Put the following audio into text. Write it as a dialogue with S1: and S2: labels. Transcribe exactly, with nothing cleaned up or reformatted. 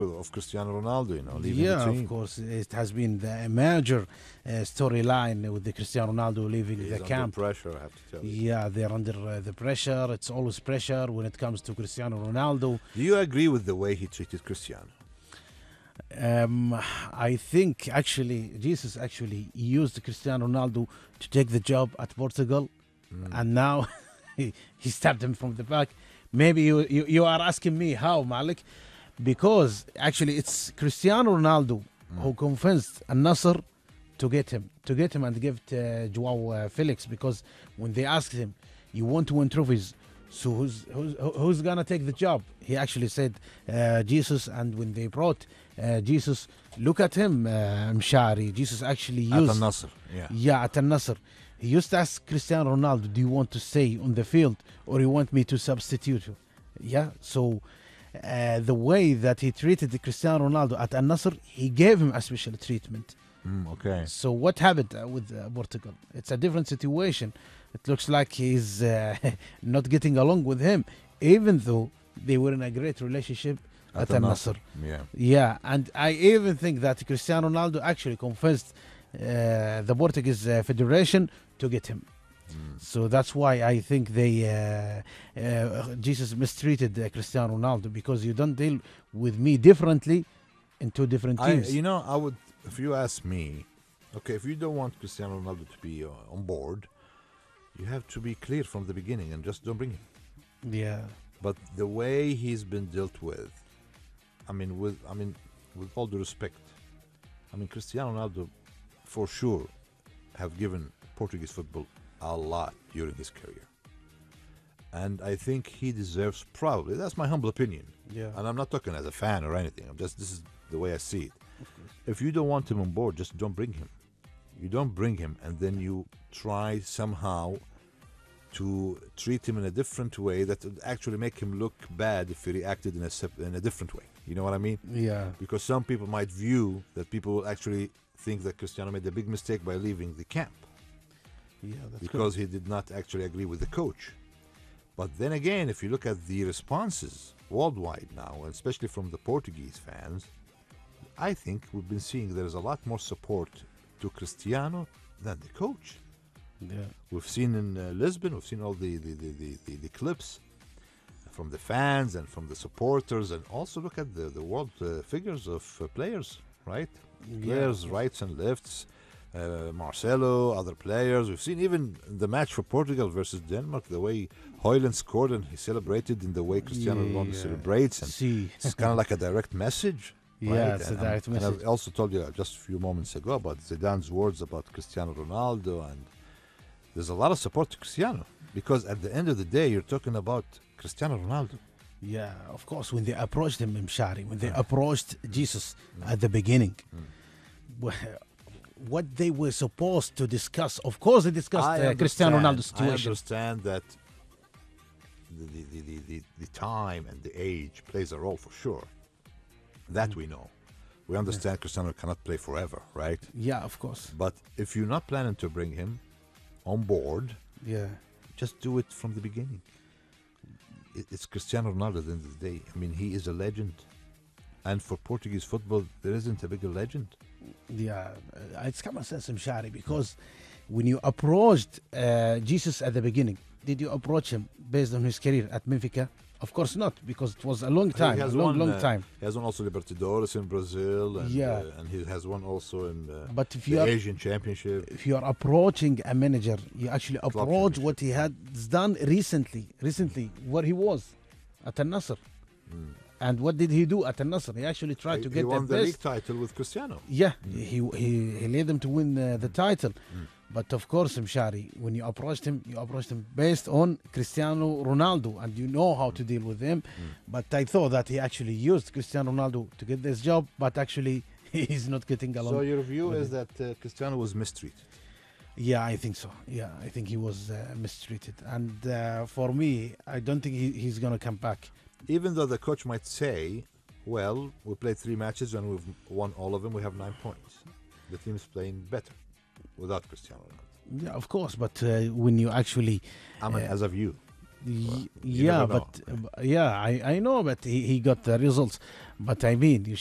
S1: of Cristiano Ronaldo, you know, leaving
S2: Yeah,
S1: the
S2: of
S1: team.
S2: course, it has been the major uh, storyline with the Cristiano Ronaldo leaving
S1: He's
S2: the
S1: under
S2: camp.
S1: pressure, I have to tell you.
S2: Yeah, they're under uh, the pressure. It's always pressure when it comes to Cristiano Ronaldo.
S1: Do you agree with the way he treated Cristiano?
S2: Um, I think actually Jesus actually used Cristiano Ronaldo to take the job at Portugal,
S1: Mm.
S2: and now he, he stabbed him from the back. Maybe you, you you are asking me how, Malik, because actually it's Cristiano Ronaldo
S1: Mm.
S2: who convinced Al Nasser to get him, to get him and give it to Joao uh, Felix, because when they asked him, "You want to win trophies, so who's who's who's gonna take the job?" He actually said uh, Jesus, and when they brought uh, Jesus, look at him, uh, Mshari. Jesus actually
S1: At
S2: used
S1: Al Nasser, yeah.
S2: yeah, at Al Nasser. He used to ask Cristiano Ronaldo, "Do you want to stay on the field or you want me to substitute you?" Yeah, so uh, the way that he treated the Cristiano Ronaldo at Al Nasser, he gave him a special treatment.
S1: Mm, okay.
S2: So what happened uh, with uh, Portugal? It's a different situation. It looks like he's uh, not getting along with him, even though they were in a great relationship at, Al Nasser.
S1: Yeah.
S2: Yeah, and I even think that Cristiano Ronaldo actually confessed uh, the Portuguese uh, Federation to get him.
S1: Mm.
S2: So that's why I think they uh, uh, Jesus mistreated uh, Cristiano Ronaldo, because you don't deal with me differently in two different
S1: I,
S2: teams.
S1: you know, I would, if you ask me, okay, if you don't want Cristiano Ronaldo to be uh, on board, you have to be clear from the beginning and just don't bring him.
S2: Yeah,
S1: But the way he's been dealt with, I mean, with I mean, with all due respect, I mean, Cristiano Ronaldo, for sure, have given Portuguese football a lot during his career, and I think he deserves, probably, that's my humble opinion,
S2: yeah,
S1: and I'm not talking as a fan or anything. I'm just, this is the way I see it.
S2: of course.
S1: If you don't want him on board, just don't bring him. You don't bring him, and then you try somehow to treat him in a different way that would actually make him look bad if he reacted in a sep- in a different way. You know what I mean?
S2: Yeah,
S1: Because some people might view that people will actually think that Cristiano made a big mistake by leaving the camp
S2: yeah, that's
S1: because he did not actually agree with the coach. But then again, if you look at the responses worldwide now, and especially from the Portuguese fans, I think we've been seeing there's a lot more support to Cristiano than the coach.
S2: good. Yeah,
S1: We've seen in uh, Lisbon, we've seen all the the, the, the, the the clips from the fans and from the supporters, and also look at the, the world uh, figures of uh, players, right? Players,
S2: yeah,
S1: rights and lefts, uh, Marcelo, other players. We've seen even the match for Portugal versus Denmark, the way Højlund scored and he celebrated in the way Cristiano Ronaldo
S2: Yeah.
S1: celebrates, and
S2: See,
S1: it's kind of like a direct message.
S2: yeah,
S1: right?
S2: it's a
S1: And, um,
S2: direct
S1: and
S2: message.
S1: I've also told you just a few moments ago about Zidane's words about Cristiano Ronaldo, and there's a lot of support to Cristiano because at the end of the day, you're talking about Cristiano Ronaldo.
S2: Yeah, of course, when they approached him, Mshari, when they
S1: Mm.
S2: approached Jesus
S1: Mm.
S2: at the beginning,
S1: Mm.
S2: wh- what they were supposed to discuss, of course, they discussed
S1: I
S2: uh, Cristiano
S1: understand-
S2: Ronaldo's
S1: I
S2: situation.
S1: understand that the, the, the, the, the, the time and the age plays a role for sure. That
S2: Mm.
S1: we know. We understand Cristiano cannot play forever, right?
S2: Yeah, of course.
S1: But if you're not planning to bring him on board,
S2: Yeah,
S1: just do it from the beginning. It- It's Cristiano Ronaldo at the end of the day. I mean, he is a legend. And for Portuguese football, there isn't a bigger legend.
S2: yeah, uh, it's common sense, Mshari, because when you approached uh, Jesus at the beginning, did you approach him based on his career at Benfica? Of course not, because it was a long time, a
S1: has
S2: long,
S1: won,
S2: long
S1: uh,
S2: time.
S1: He has won also Libertadores in Brazil, and,
S2: Yeah.
S1: uh, and he has won also in uh,
S2: But if
S1: the
S2: you are
S1: Asian Championship.
S2: if you are approaching a manager, you actually approach what he had done recently. Recently, where he was at Al Nasser,
S1: Mm.
S2: and what did he do at Al Nasser? He actually tried
S1: He,
S2: to
S1: he
S2: get
S1: won
S2: the
S1: the
S2: best.
S1: league title with Cristiano.
S2: Yeah,
S1: Mm.
S2: he, he he led them to win uh, the title.
S1: Mm.
S2: But of course, Mshari, when you approached him, you approached him based on Cristiano Ronaldo, and you know how to deal with him. But I thought that he actually used Cristiano Ronaldo to get this job, but actually he's not getting along.
S1: So your view
S2: with
S1: is that uh, Cristiano was mistreated.
S2: Yeah, I think so. Yeah, I think he was uh, mistreated, and uh, for me, I don't think he, he's gonna come back.
S1: Even though the coach might say, well, we played three matches and we've won all of them, we have nine points. The team's playing better without Cristiano Ronaldo.
S2: Yeah, of course, but uh, when you actually,
S1: I mean,
S2: Uh,
S1: as a view.
S2: Y-
S1: You
S2: yeah,
S1: never know.
S2: but uh, yeah, I, I know, but he, he got the results. But I mean, you